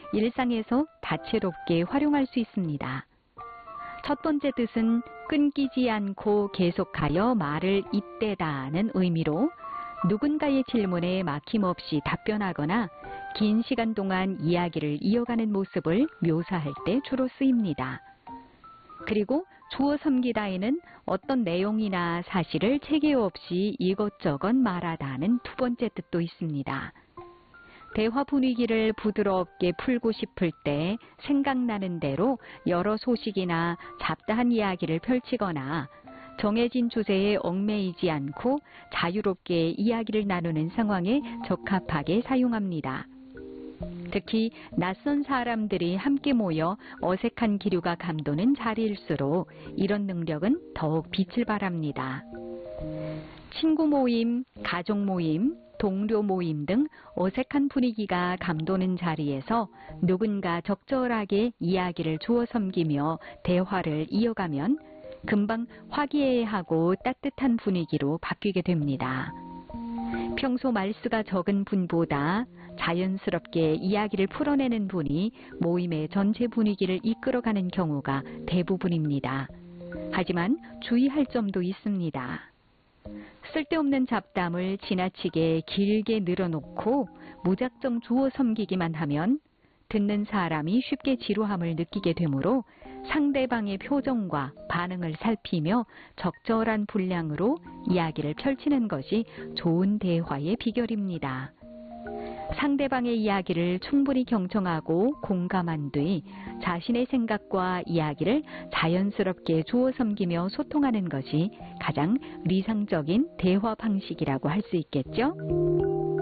일상에서 다채롭게 활용할 수 있습니다. 첫 번째 뜻은 끊기지 않고 계속하여 말을 잇대다는 의미로 누군가의 질문에 막힘없이 답변하거나 긴 시간 동안 이야기를 이어가는 모습을 묘사할 때 주로 쓰입니다. 그리고 주어 섬기다에는 어떤 내용이나 사실을 체계 없이 이것저것 말하다는 두 번째 뜻도 있습니다. 대화 분위기를 부드럽게 풀고 싶을 때 생각나는 대로 여러 소식이나 잡다한 이야기를 펼치거나 정해진 주제에 얽매이지 않고 자유롭게 이야기를 나누는 상황에 적합하게 사용합니다. 특히 낯선 사람들이 함께 모여 어색한 기류가 감도는 자리일수록 이런 능력은 더욱 빛을 발합니다. 친구 모임, 가족 모임, 동료 모임 등 어색한 분위기가 감도는 자리에서 누군가 적절하게 이야기를 주어 섬기며 대화를 이어가면 금방 화기애애하고 따뜻한 분위기로 바뀌게 됩니다. 평소 말수가 적은 분보다 자연스럽게 이야기를 풀어내는 분이 모임의 전체 분위기를 이끌어가는 경우가 대부분입니다. 하지만 주의할 점도 있습니다. 쓸데없는 잡담을 지나치게 길게 늘어놓고 무작정 주어 섬기기만 하면 듣는 사람이 쉽게 지루함을 느끼게 되므로 상대방의 표정과 반응을 살피며 적절한 분량으로 이야기를 펼치는 것이 좋은 대화의 비결입니다. 상대방의 이야기를 충분히 경청하고 공감한 뒤 자신의 생각과 이야기를 자연스럽게 주어 섬기며 소통하는 것이 가장理想적인 대화 방식이라고 할 수 있겠죠?